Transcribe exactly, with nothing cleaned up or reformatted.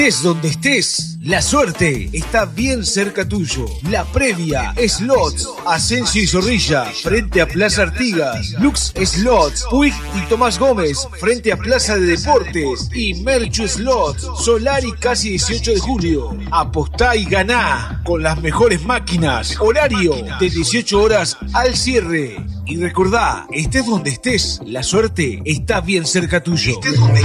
Estés donde estés, la suerte está bien cerca tuyo. La previa, Slots, Asensio y Zorrilla, frente a Plaza Artigas. Lux Slots, Puig y Tomás Gómez, frente a Plaza de Deportes. Y Merchu Slots, Solari casi dieciocho de julio. Apostá y ganá con las mejores máquinas. Horario de dieciocho horas al cierre. Y recordá, estés donde estés, la suerte está bien cerca tuyo.